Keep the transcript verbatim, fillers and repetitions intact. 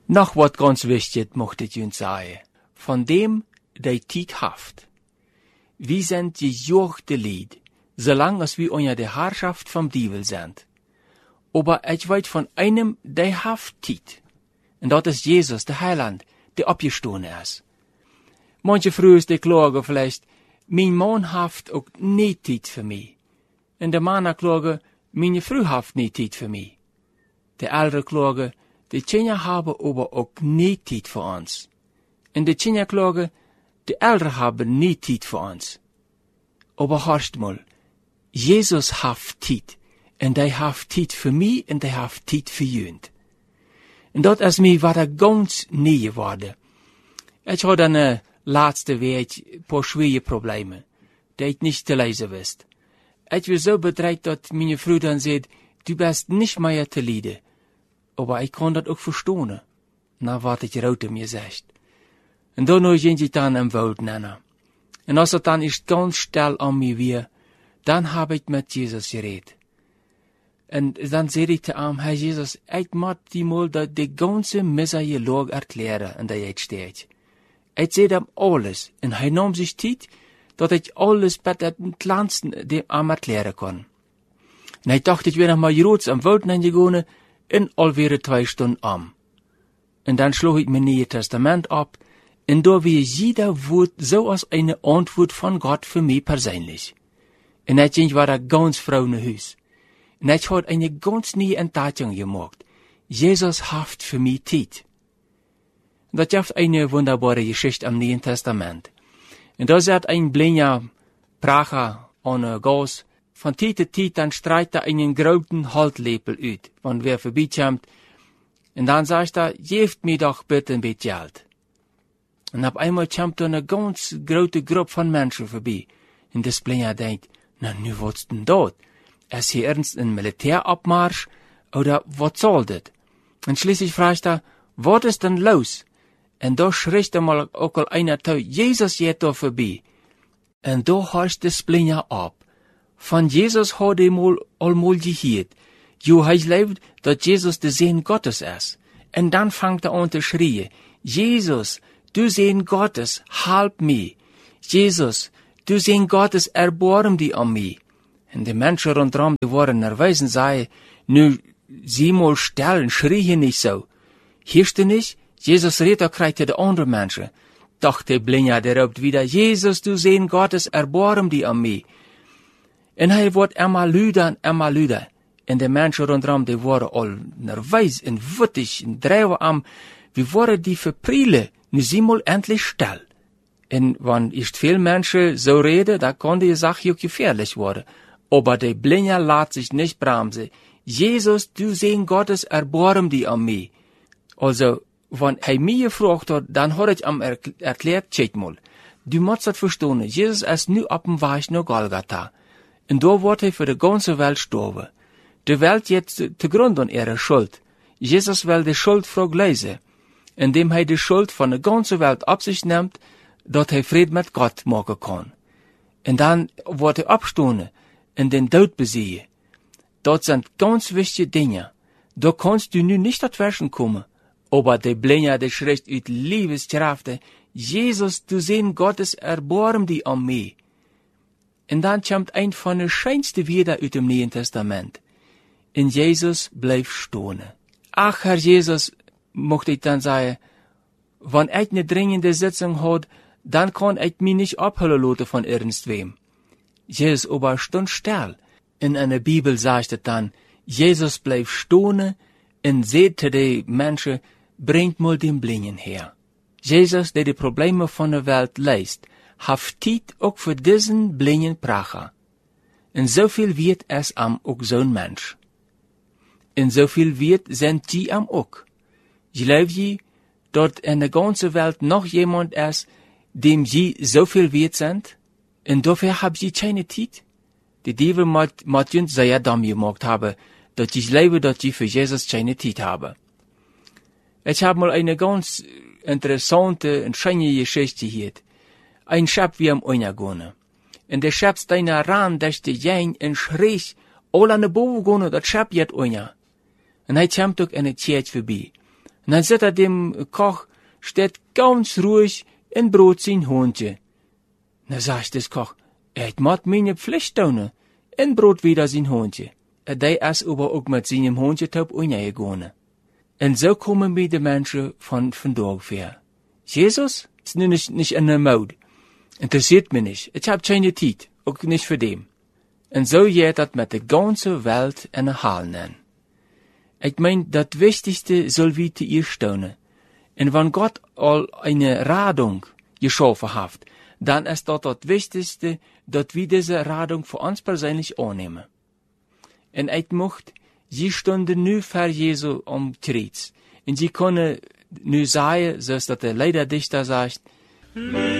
Noch wat ganz wichtig mocht ich uns sagen. Von dem, der Tiet haft. Wir sind gejochte Lied, solange als wir unter der Herrschaft vom Dievel sind. Aber ich weiß von einem, der haft Tiet. Und das ist Jesus, der Heiland, der abgestoßen ist. Manche Frühe die klagen vielleicht, mein Mann haft auch nicht Tiet für mich. Und der Mann klagen, meine Frau haft nicht Tiet für mich. Der Ältere klagen, die Kinder haben aber auch nicht Tiet für uns. Und die Kinder klagen, die Ältere haben nicht Tiet für uns. Aber hörst mal, Jesus haft Tiet. Und der haft Tiet für mich und der haft Tiet für jünd. Und dat is mij wat er ganz nie geworden. Ich hatte eine laatste week een paar schwere Probleme, die ich nicht zu lesen wist. Ich war so bedreigt, dass meine Frau dann sagt, du bist nicht mehr zu leiden. Aber ich kann das auch verstehen. Na, wat ich rote mir sagt. Und dann ging ich dann im Wald nennen. Und als es dann ist ganz still an mir wie, dann habe ich mit Jesus geredet. Und dann zei ich zu ihm, Herr Jesus, ich mag die mal dat die ganze miserie Lage erklären, in der jetzt steht. Ich zei ihm alles, und er nahm sich Zeit, dat ich alles bei dem Kleinsten dem ihm erklären kann. Und ich dachte, ich wäre noch mal groß am Wald hingegangen, und all wäre zwei Stunden am. Und dann schlug ich mein Neues Testament ab, und da wie jeder Wort so als eine Antwort von Gott für mich persönlich. Und ich ging war da ganz froh nach Haus. Und ich hat eine ganz neue Entdeckung gemacht. Jesus haft für mich Zeit. Das ist eine wunderbare Geschichte am Neuen Testament. Und da sagt ein blinder Pracher ohne Gas, von Zeit zu Zeit, dann streicht er einen großen Haltlepel uit, wenn wer vorbeikommt. Und dann sagt er, gebt mir doch bitte ein bisschen Geld. Und auf einmal kommt da eine ganz große Gruppe von Menschen vorbei. Und das blinder denkt, na, nu was denn dort? Ist hier ernst ein Militärabmarsch, oder was soll das? Und schließlich fragt er, was ist denn los? Und da schricht er mal auch einer zu, Jesus geht da vorbei. Und da heißt das Blinder ab. Von Jesus hat er mal allmal gehört. Jo, er lebt, dass Jesus der Sohn Gottes ist. Und dann fängt er an zu schreien, Jesus, du Sohn Gottes, halb mich. Jesus, du Sohn Gottes, erbarm dich an mich. Und die Menschen rundherum, die waren nervös und sagen, nu, sieh mal still, schrie nicht so. Hörst du nicht? Jesus redet, da kriegt er die anderen Menschen. Doch der Blinder, der ruft wieder, Jesus, du Sohn Gottes, erbarm dich an mich. Und er wird immer lüder und immer lüder. Und die Menschen rundherum, die waren all nervös und wütig und drehen am, wie waren die verprielen? Nu, sieh mal endlich still. Und wenn ist viel Menschen so reden, da kann die Sache auch gefährlich werden. Aber der Blinder lässt sich nicht bremsen. Jesus, du Sohn Gottes, erbarm dich an mich. Also, wenn er mich gefragt hat, dann hat ich ihm erklärt, check mal, du musst das verstehen, Jesus ist nu auf dem Weg nach Golgatha. Und da wird er für die ganze Welt sterben. Die Welt jetzt zugrunde an ihrer Schuld. Jesus will die Schuldfrage lösen, indem er die Schuld von der ganzen Welt auf sich nimmt, dass er Frieden mit Gott machen kann. Und dann wird er abstehen, in den Tod besiegen. Dort sind ganz wichtige Dinge. Da kannst du nun nicht dazwischen kommen. Aber der Blinder, der schreibt uit Liebeskraft, Jesus, du Sohn Gottes, erbarm dich an mich. Und dann kommt ein von den schönsten Wörtern aus dem Neuen Testament. Und Jesus bleibt stehen. Ach, Herr Jesus, mochte ich dann sagen, wenn ich eine dringende Sitzung hat, dann kann ich mich nicht abholen lassen von irgendwem. Jesus aber stund still. In einer Bibel sagt es dann, Jesus bleibt stehen und seht zu den Menschen, bringt mal den Blinden her. Jesus, der die Probleme von der Welt löst, hat Zeit auch für diesen blinden Pracher. Und so viel wird es am auch so ein Mensch. Und so viel wird sind die am auch. Glaubt ihr, dort in der ganzen Welt noch jemand ist, dem sie so viel wert sind? Und dafür hab ich keine Zeit. Die Teufel muss uns sehr dumm gemacht haben, dass ich glaube, dass ich für Jesus keine Zeit habe. Ich habe mal eine ganz interessante und schöne Geschichte gehört. Ein Schab wie am Oinagone. Und der Schab steht ran, dass die Jäin und schrie, all an der Boven gehen, das Schab jetzt Oina. Und er kommt auch in die Kirche vorbei. Und dann sitzt er dem Koch, steht ganz ruhig in Brot sein Hondje. Na sagt des Koch, er macht meine Pflicht tun, in Brot wieder sein Hondje. Er dei es aber auch mit seinem Hondje taub ungegangen. Und so kommen wir die Menschen von vandaag ver. Jesus ist nun nicht, nicht in der Mode. Interessiert mich nicht. Ich hab keine Zeit, auch nicht für dem. Und so geht das mit der ganzen Welt in der Halen. Ich mein, das Wichtigste soll wie zu ihr stehen. Und wenn Gott all eine Radung geschaffen hat, dann ist das das Wichtigste, dass wir diese Radung für uns persönlich annehmen. Und ich möchte, sie stunden nu für Jesu am Kreuz. Und sie können nu sagen, so dass der Leiderdichter sagt,